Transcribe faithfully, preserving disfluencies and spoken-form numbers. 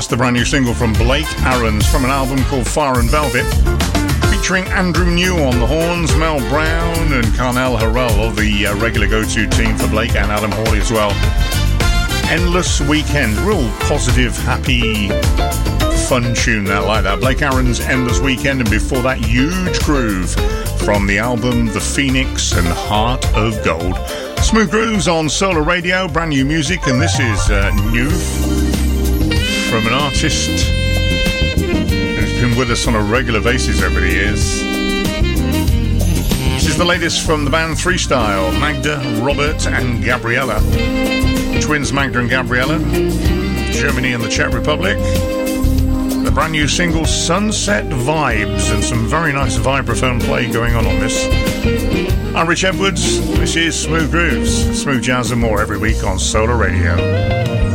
That's the brand new single from Blake Aarons from an album called Fire and Velvet, featuring Andrew New on the horns, Mel Brown and Carnell Harrell, the uh, regular go-to team for Blake, and Adam Hawley as well. Endless Weekend, real positive, happy, fun tune that, like that. Blake Aarons, Endless Weekend, and before that, Huge Groove from the album The Phoenix and Heart of Gold. Smooth Grooves on Solar Radio, brand new music, and this is uh, new from an artist who's been with us on a regular basis over the years. This is the latest from the band Three Style, Magda, Robert and Gabriella. Twins Magda and Gabriella, Germany and the Czech Republic. The brand new single Sunset Vibes, and some very nice vibraphone play going on on this. I'm Rich Edwards, this is Smooth Grooves, smooth jazz and more every week on Solar Radio.